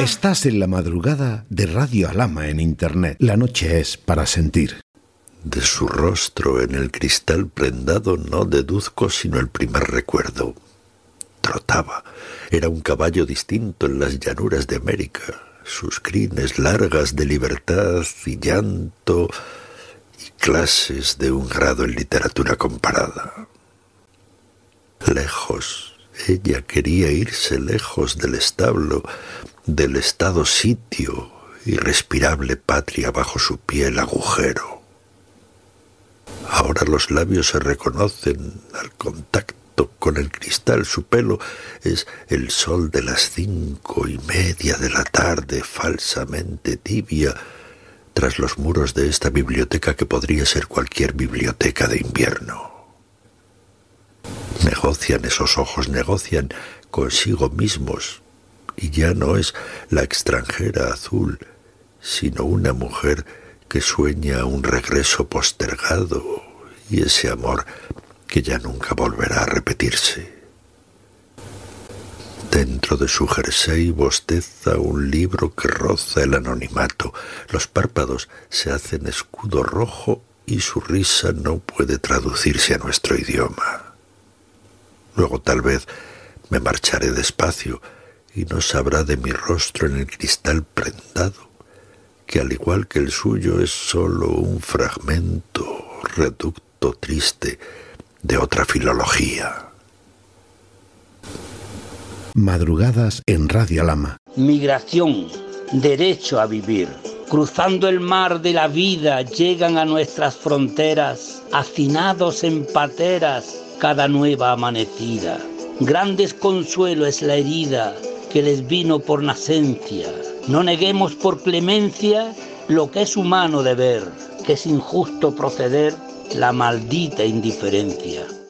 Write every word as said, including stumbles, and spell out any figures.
Estás en la madrugada de Radio Alhama en Internet. La noche es para sentir. De su rostro en el cristal prendado no deduzco sino el primer recuerdo. Trotaba. Era un caballo distinto en las llanuras de América. Sus crines largas de libertad y llanto y clases de un grado en literatura comparada. Lejos, ella quería irse lejos del establo, del estado sitio, irrespirable patria bajo su piel agujero. Ahora los labios se reconocen al contacto con el cristal. Su pelo es el sol de las cinco y media de la tarde, falsamente tibia, tras los muros de esta biblioteca que podría ser cualquier biblioteca de invierno. Negocian esos ojos, negocian consigo mismos, y ya no es la extranjera azul, sino una mujer que sueña un regreso postergado y ese amor que ya nunca volverá a repetirse. Dentro de su jersey bosteza un libro que roza el anonimato. Los párpados se hacen escudo rojo y su risa no puede traducirse a nuestro idioma. Luego tal vez me marcharé despacio y no sabrá de mi rostro en el cristal prendado, que al igual que el suyo es solo un fragmento, reducto triste de otra filología. Madrugadas en Radio Alhama. Migración, derecho a vivir. Cruzando el mar de la vida llegan a nuestras fronteras, hacinados en pateras, cada nueva amanecida. Gran desconsuelo es la herida que les vino por nacencia. No neguemos por clemencia lo que es humano deber, que es injusto proceder la maldita indiferencia.